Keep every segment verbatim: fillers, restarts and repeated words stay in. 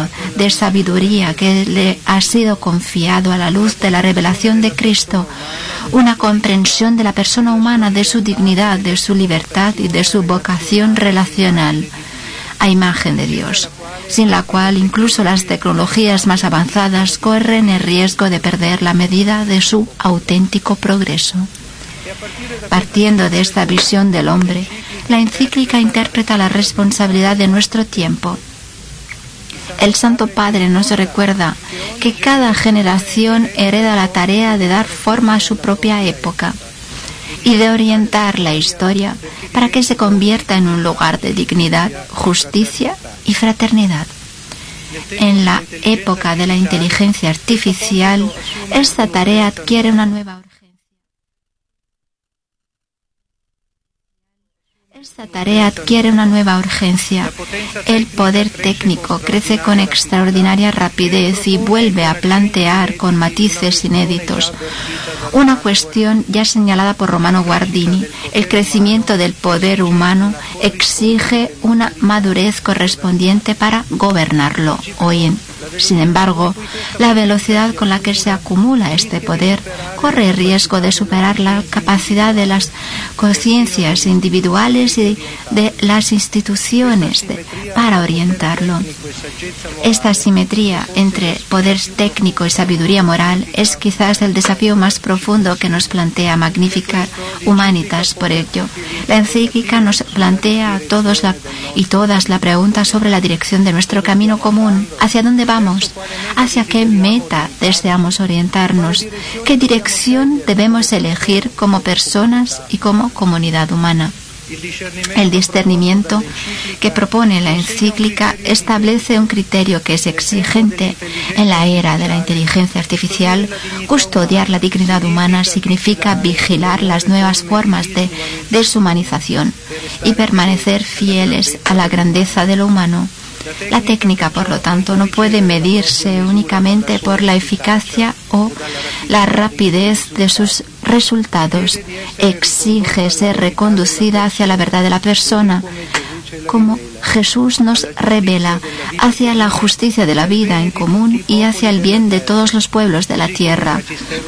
pleno de sabiduría que le ha sido confiado a la luz de la revelación de Cristo, una comprensión de la persona humana, de su dignidad, de su libertad y de su vocación relacional a imagen de Dios, sin la cual incluso las tecnologías más avanzadas corren el riesgo de perder la medida de su auténtico progreso. Partiendo de esta visión del hombre, la encíclica interpreta la responsabilidad de nuestro tiempo. El Santo Padre nos recuerda que cada generación hereda la tarea de dar forma a su propia época y de orientar la historia para que se convierta en un lugar de dignidad, justicia y fraternidad. En la época de la inteligencia artificial, esta tarea adquiere una nueva urgencia. Esta tarea adquiere una nueva urgencia. El poder técnico crece con extraordinaria rapidez y vuelve a plantear con matices inéditos una cuestión ya señalada por Romano Guardini. El crecimiento del poder humano exige una madurez correspondiente para gobernarlo. Hoy, sin embargo, la velocidad con la que se acumula este poder corre el riesgo de superar la capacidad de las conciencias individuales y de las instituciones de, para orientarlo. Esta asimetría entre poder técnico y sabiduría moral es quizás el desafío más profundo que nos plantea Magnificat Humanitas. Por ello, la encíclica nos plantea a todos la, y todas la pregunta sobre la dirección de nuestro camino común. ¿Hacia dónde vamos? ¿Hacia qué meta deseamos orientarnos? ¿Qué dirección debemos elegir como personas y como comunidad humana? El discernimiento que propone la encíclica establece un criterio que es exigente. En la era de la inteligencia artificial, custodiar la dignidad humana significa vigilar las nuevas formas de deshumanización y permanecer fieles a la grandeza de lo humano. La técnica, por lo tanto, no puede medirse únicamente por la eficacia o la rapidez de sus resultados. Exige ser reconducida hacia la verdad de la persona, como Jesús nos revela, hacia la justicia de la vida en común y hacia el bien de todos los pueblos de la tierra,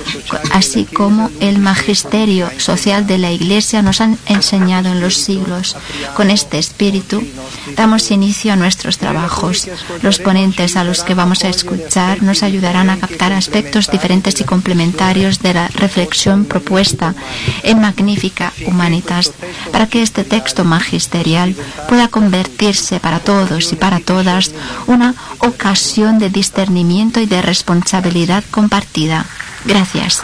así como el magisterio social de la Iglesia nos han enseñado en los siglos. Con este espíritu damos inicio a nuestros trabajos. Los ponentes a los que vamos a escuchar nos ayudarán a captar aspectos diferentes y complementarios de la reflexión propuesta en Magnificat Humanitas, para que este texto magisterial pueda convertirse para todos y para todas una ocasión de discernimiento y de responsabilidad compartida. Gracias.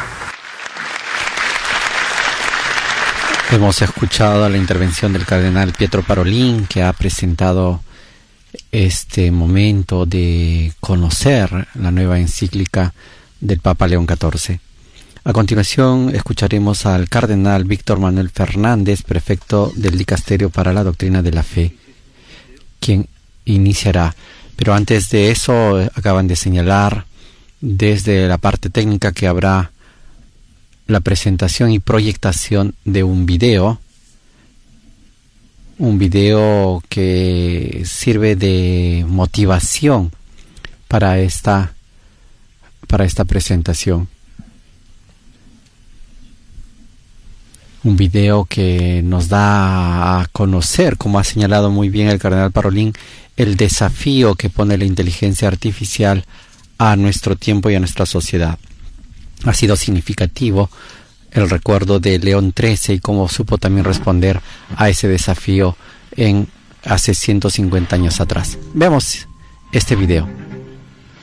Hemos escuchado la intervención del cardenal Pietro Parolin, que ha presentado este momento de conocer la nueva encíclica del Papa León catorce. A continuación escucharemos al cardenal Víctor Manuel Fernández, prefecto del Dicasterio para la Doctrina de la Fe, quien iniciará. Pero antes de eso, acaban de señalar desde la parte técnica que habrá la presentación y proyectación de un video, un video que sirve de motivación para esta, para esta presentación. Un video que nos da a conocer, como ha señalado muy bien el cardenal Parolin, el desafío que pone la inteligencia artificial a nuestro tiempo y a nuestra sociedad. Ha sido significativo el recuerdo de León trece y cómo supo también responder a ese desafío en hace ciento cincuenta años atrás. Veamos este video.